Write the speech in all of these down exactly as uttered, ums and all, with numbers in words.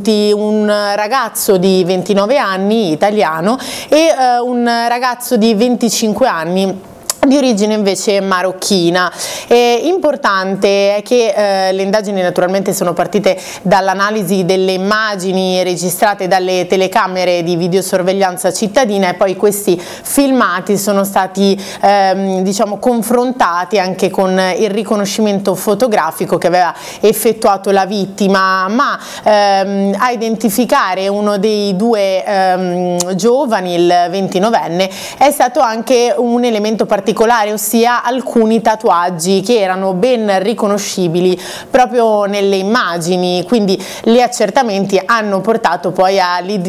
adulti, un ragazzo di ventinove anni italiano e eh, un ragazzo di venticinque anni di origine invece marocchina. Eh, importante è che eh, le indagini naturalmente sono partite dall'analisi delle immagini registrate dalle telecamere di videosorveglianza cittadina e poi questi filmati sono stati ehm, diciamo confrontati anche con il riconoscimento fotografico che aveva effettuato la vittima, ma ehm, a identificare uno dei due ehm, giovani, il ventinovenne, è stato anche un elemento particolare, ossia alcuni tatuaggi che erano ben riconoscibili proprio nelle immagini, quindi gli accertamenti hanno portato poi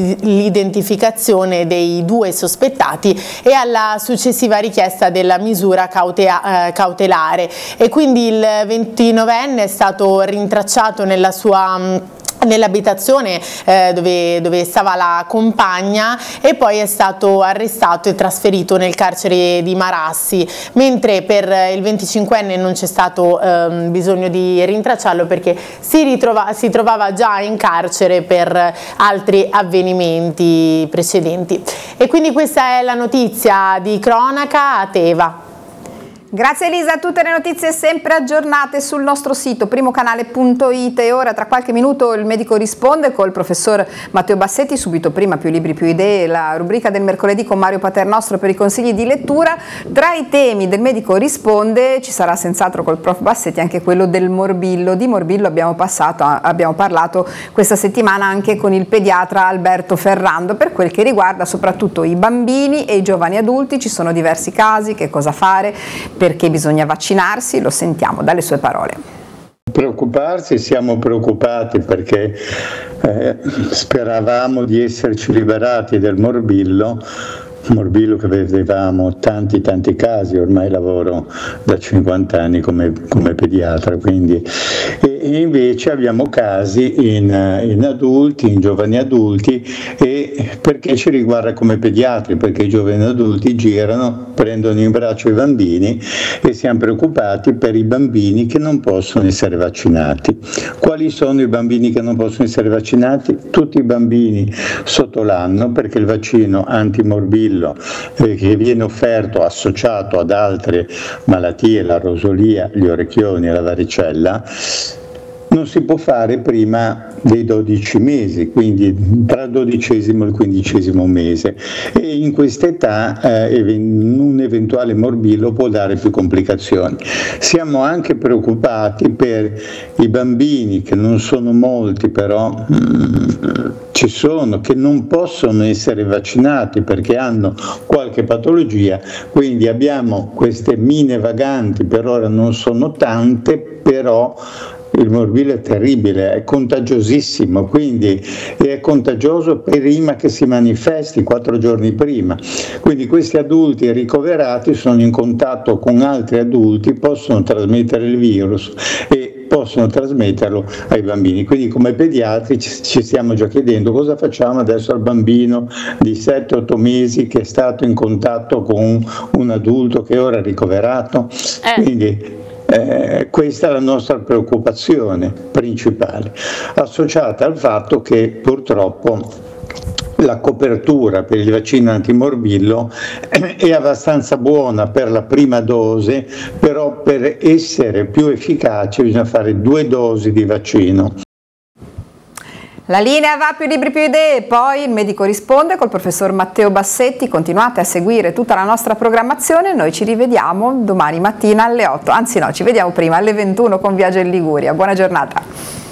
all'identificazione dei due sospettati e alla successiva richiesta della misura cautea, eh, cautelare, e quindi il ventinovenne è stato rintracciato nella sua nell'abitazione eh, dove, dove stava la compagna e poi è stato arrestato e trasferito nel carcere di Marassi, mentre per il venticinquenne non c'è stato ehm, bisogno di rintracciarlo perché si, ritrova, si trovava già in carcere per altri avvenimenti precedenti. E quindi questa è la notizia di cronaca a Teva. Grazie Elisa, tutte le notizie sempre aggiornate sul nostro sito primocanale punto it, e ora tra qualche minuto il medico risponde col professor Matteo Bassetti, subito prima più libri più idee, la rubrica del mercoledì con Mario Paternostro per i consigli di lettura. Tra i temi del medico risponde ci sarà senz'altro col prof Bassetti anche quello del morbillo. Di morbillo abbiamo, passato, abbiamo parlato questa settimana anche con il pediatra Alberto Ferrando per quel che riguarda soprattutto i bambini e i giovani adulti. Ci sono diversi casi, che cosa fare, perché bisogna vaccinarsi, lo sentiamo dalle sue parole. Preoccuparsi, siamo preoccupati perché eh, speravamo di esserci liberati del morbillo, morbillo che vedevamo tanti tanti casi, ormai lavoro da cinquanta anni come, come pediatra, quindi e invece abbiamo casi in, in adulti, in giovani adulti, e perché ci riguarda come pediatri, perché i giovani adulti girano, prendono in braccio i bambini e siamo preoccupati per i bambini che non possono essere vaccinati. Quali sono i bambini che non possono essere vaccinati? Tutti i bambini sotto l'anno, perché il vaccino antimorbillo eh, che viene offerto associato ad altre malattie, la rosolia, gli orecchioni e la varicella, non si può fare prima dei dodici mesi, quindi tra il dodicesimo e il quindicesimo mese, e in questa età eh, un eventuale morbillo può dare più complicazioni. Siamo anche preoccupati per i bambini, che non sono molti però mh, ci sono, che non possono essere vaccinati perché hanno qualche patologia, quindi abbiamo queste mine vaganti, per ora non sono tante, però il morbillo è terribile, è contagiosissimo, quindi è contagioso prima che si manifesti, quattro giorni prima. Quindi questi adulti ricoverati sono in contatto con altri adulti, possono trasmettere il virus e possono trasmetterlo ai bambini. Quindi come pediatri ci stiamo già chiedendo cosa facciamo adesso al bambino di sette otto mesi che è stato in contatto con un adulto che ora è ricoverato. Eh. Quindi Eh, questa è la nostra preoccupazione principale, associata al fatto che purtroppo la copertura per il vaccino antimorbillo è abbastanza buona per la prima dose, però per essere più efficace bisogna fare due dosi di vaccino. La linea va, più libri più idee, poi il medico risponde col professor Matteo Bassetti. Continuate a seguire tutta la nostra programmazione, noi ci rivediamo domani mattina alle otto, anzi no, ci vediamo prima alle ventuno con Viaggio in Liguria. Buona giornata.